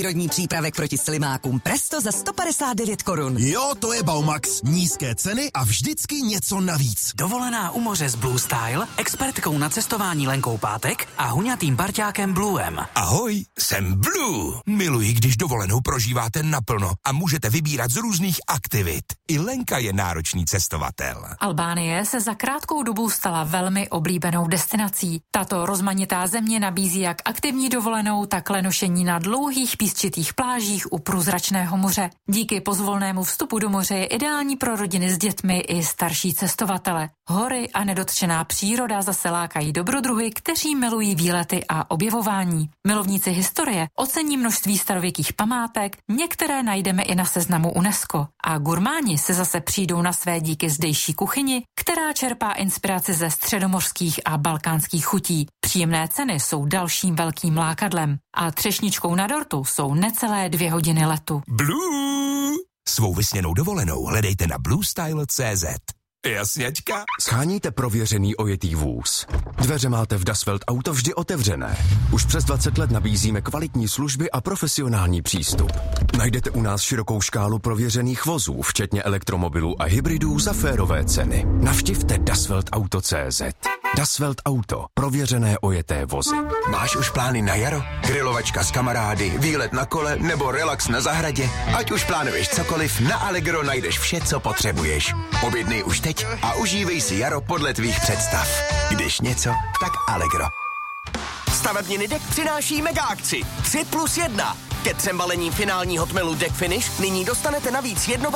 Rodní přípravek proti slimákům Presto za 159 korun. Jo, to je Baumax. Nízké ceny a vždycky něco navíc. Dovolená u moře s Blue Style, expertkou na cestování Lenkou Pátek a huňatým parťákem Bluem. Ahoj, jsem Blue. Miluji, když dovolenou prožíváte naplno a můžete vybírat z různých aktivit. I Lenka je náročný cestovatel. Albánie se za krátkou dobu stala velmi oblíbenou destinací. Tato rozmanitá země nabízí jak aktivní dovolenou, tak lenošení na dlouhých písčitých plážích u průzračného moře. Díky pozvolnému vstupu do moře je ideální pro rodiny s dětmi i starší cestovatele. Hory a nedotčená příroda zase lákají dobrodruhy, kteří milují výlety a objevování. Milovníci historie ocení množství starověkých památek, některé najdeme i na seznamu UNESCO. A gurmáni se zase přijdou na své díky zdejší kuchyni, která čerpá inspiraci ze středomořských a balkánských chutí. Příjemné ceny jsou dalším velkým lákadlem. A třešničkou na dortu jsou necelé 2 hodiny letu. Blue! Svou vysněnou dovolenou hledejte na bluestyle.cz. Jasněčka? Sháníte prověřený ojetý vůz. Dveře máte v Das Welt Auto vždy otevřené. Už přes 20 let nabízíme kvalitní služby a profesionální přístup. Najdete u nás širokou škálu prověřených vozů, včetně elektromobilů a hybridů za férové ceny. Navštivte dasweltauto.cz. Das Welt Auto. Prověřené ojeté vozy. Máš už plány na jaro? Grilovačka s kamarády, výlet na kole nebo relax na zahradě? Ať už plánuješ cokoliv, na Allegro najdeš vše, co potřebuješ. Objednej už teď a užívej si jaro podle tvých představ. Když něco, tak Allegro. Stavebniny Deck přináší mega akci 3+1. Ke 3 balením finálního tmelu Deck Finish nyní dostanete navíc jedno